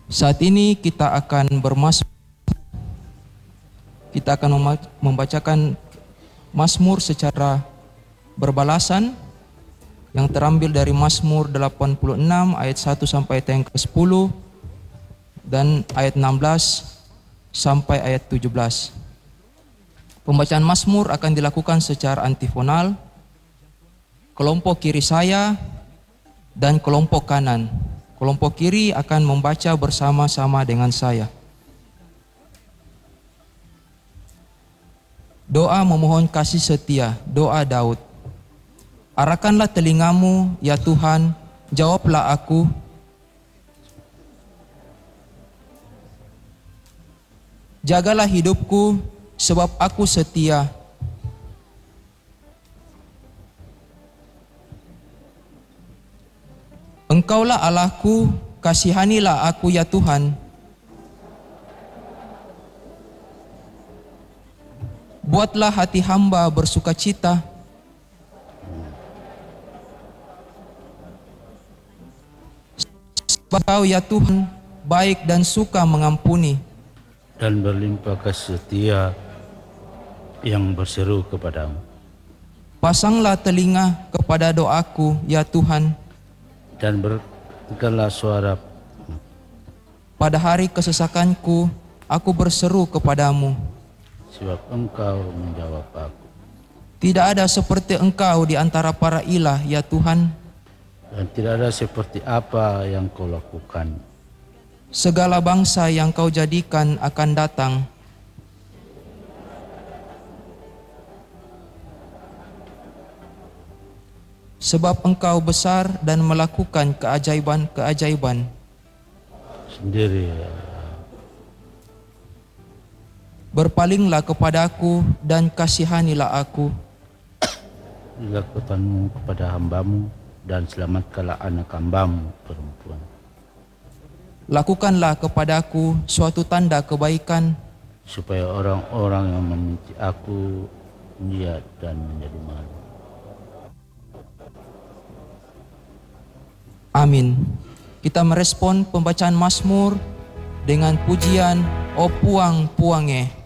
Saat ini kita akan membacakan Mazmur secara berbalasan yang terambil dari Mazmur 86 ayat 1 sampai ayat yang ke-10 dan ayat 16 sampai ayat 17. Pembacaan Mazmur akan dilakukan secara antifonal. Kelompok kiri saya dan kelompok kanan. Kelompok kiri akan membaca bersama-sama dengan saya. Doa memohon kasih setia, doa Daud. Arahkanlah telingamu, ya Tuhan, jawablah aku. Jagalah hidupku, sebab aku setia. Engkaulah Allahku, kasihanilah aku ya Tuhan. Buatlah hati hamba bersukacita. Sebab Engkau ya Tuhan baik dan suka mengampuni, dan berlimpah kasih setia yang berseru kepadamu. Pasanglah telinga kepada doaku ya Tuhan. Dan bertegarlah suara. Pada hari kesesakanku, aku berseru kepadamu. Sebab Engkau menjawab aku. Tidak ada seperti Engkau di antara para ilah, ya Tuhan. Dan tidak ada seperti apa yang Kau lakukan. Segala bangsa yang Kau jadikan akan datang. Sebab Engkau besar dan melakukan keajaiban-keajaiban. Sendiri. Berpalinglah kepadaku dan kasihanilah aku. Lakukanmu kepada hambamu dan selamatkanlah anak hambamu perempuan. Lakukanlah kepadaku suatu tanda kebaikan, supaya orang-orang yang membenci aku lihat dan menjadi malu. Amin. Kita merespon pembacaan Mazmur dengan pujian O Puang Puange.